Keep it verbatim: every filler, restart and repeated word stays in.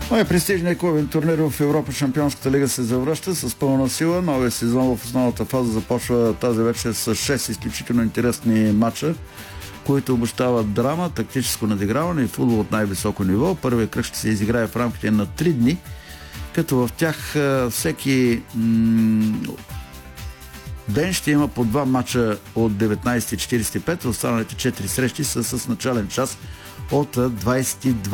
Най-престижният клубен турнир в Европа, Шампионската лига, се завръща с пълна сила. Новия сезон в основната фаза започва тази вечер с шест изключително интересни матча, които обещават драма, тактическо надиграване и футбол от най-високо ниво. Първият кръг ще се изиграе в рамките на три дни, като в тях всеки м- ден ще има по два матча от деветнайсет и четирийсет и пет. Останалите четири срещи са с начален час от двайсет и два.